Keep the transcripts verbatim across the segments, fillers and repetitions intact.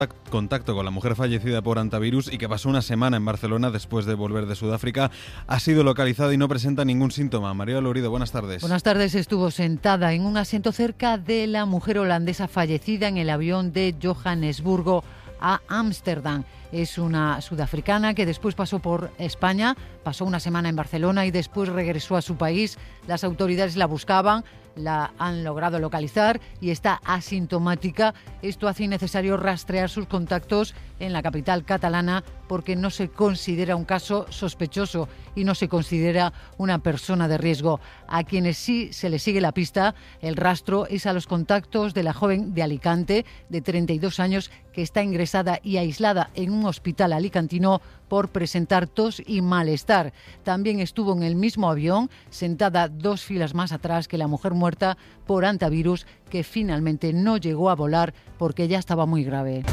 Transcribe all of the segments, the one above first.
contacto con la mujer fallecida por hantavirus y que pasó una semana en Barcelona después de volver de Sudáfrica, ha sido localizada y no presenta ningún síntoma. María Lorido, buenas tardes. Buenas tardes. Estuvo sentada en un asiento cerca de la mujer holandesa fallecida en el avión de Johannesburgo a Ámsterdam. Es una sudafricana que después pasó por España, pasó una semana en Barcelona y después regresó a su país. Las autoridades la buscaban, la han logrado localizar y está asintomática. Esto hace innecesario rastrear sus contactos en la capital catalana porque no se considera un caso sospechoso y no se considera una persona de riesgo. A quienes sí se les sigue la pista, el rastro es a los contactos de la joven de Alicante, de treinta y dos años, que está ingresada y aislada en un hospital alicantino por presentar tos y malestar. También estuvo en el mismo avión, sentada dos filas más atrás que la mujer muerta por hantavirus, que finalmente no llegó a volar porque ya estaba muy grave.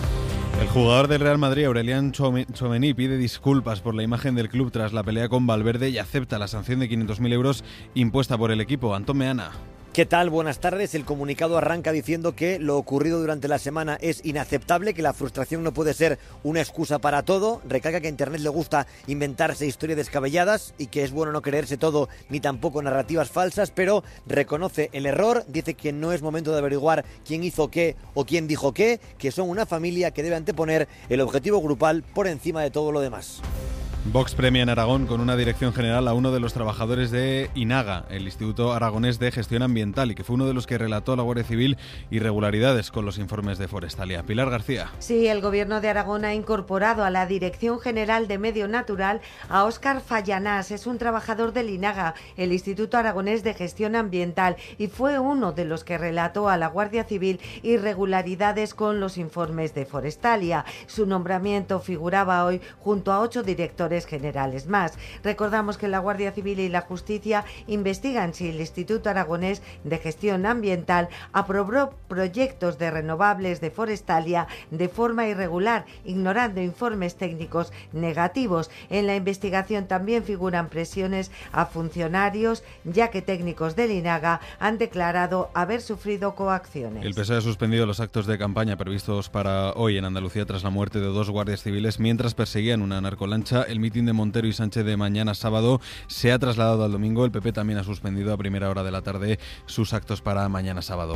El jugador del Real Madrid, Aurelian Tchouaméni, pide disculpas por la imagen del club tras la pelea con Valverde y acepta la sanción de quinientos mil euros impuesta por el equipo. Antón Meana. ¿Qué tal? Buenas tardes. El comunicado arranca diciendo que lo ocurrido durante la semana es inaceptable, que la frustración no puede ser una excusa para todo. Recalca que a Internet le gusta inventarse historias descabelladas y que es bueno no creerse todo ni tampoco narrativas falsas, pero reconoce el error, dice que no es momento de averiguar quién hizo qué o quién dijo qué, que son una familia que debe anteponer el objetivo grupal por encima de todo lo demás. Vox premia en Aragón con una dirección general a uno de los trabajadores de INAGA, el Instituto Aragonés de Gestión Ambiental, y que fue uno de los que relató a la Guardia Civil irregularidades con los informes de Forestalia. Pilar García. Sí, el Gobierno de Aragón ha incorporado a la Dirección General de Medio Natural a Óscar Fallanás. Es un trabajador del INAGA, el Instituto Aragonés de Gestión Ambiental, y fue uno de los que relató a la Guardia Civil irregularidades con los informes de Forestalia. Su nombramiento figuraba hoy junto a ocho directores generales más. Recordamos que la Guardia Civil y la Justicia investigan si el Instituto Aragonés de Gestión Ambiental aprobó proyectos de renovables de Forestalia de forma irregular, ignorando informes técnicos negativos. En la investigación también figuran presiones a funcionarios, ya que técnicos del INAGA han declarado haber sufrido coacciones. El P S O E ha suspendido los actos de campaña previstos para hoy en Andalucía tras la muerte de dos guardias civiles mientras perseguían una narcolancha. El mitin de Montero y Sánchez de mañana sábado se ha trasladado al domingo. El P P también ha suspendido a primera hora de la tarde sus actos para mañana sábado.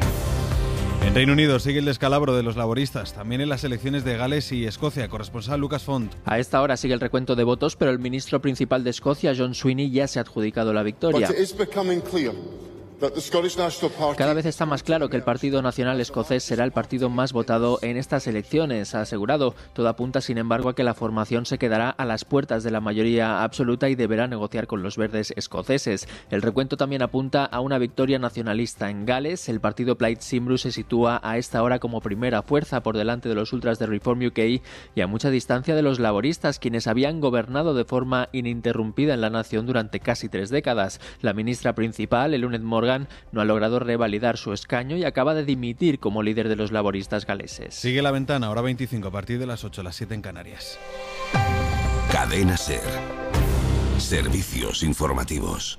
En Reino Unido sigue el descalabro de los laboristas, también en las elecciones de Gales y Escocia. Corresponsal Lucas Font. A esta hora sigue el recuento de votos, pero el ministro principal de Escocia, John Swinney, ya se ha adjudicado la victoria. Cada vez está más claro que el Partido Nacional Escocés será el partido más votado en estas elecciones, ha asegurado. Todo apunta, sin embargo, a que la formación se quedará a las puertas de la mayoría absoluta y deberá negociar con los verdes escoceses. El recuento también apunta a una victoria nacionalista en Gales. El partido Plaid Cymru se sitúa a esta hora como primera fuerza por delante de los ultras de Reform U K y a mucha distancia de los laboristas, quienes habían gobernado de forma ininterrumpida en la nación durante casi tres décadas. La ministra principal, Eluned Morgan, no ha logrado revalidar su escaño y acaba de dimitir como líder de los laboristas galeses. Sigue La Ventana, hora veinticinco, a partir de las ocho, las siete en Canarias. Cadena SER. Servicios informativos.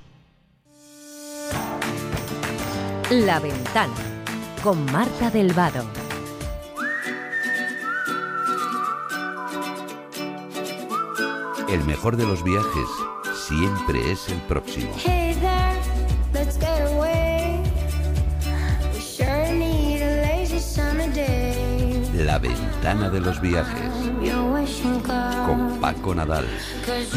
La Ventana, con Marta del Vado. El mejor de los viajes siempre es el próximo. Hey there, let's get away. We sure need a lazy summer day. La Ventana de los viajes. Con Paco Nadal.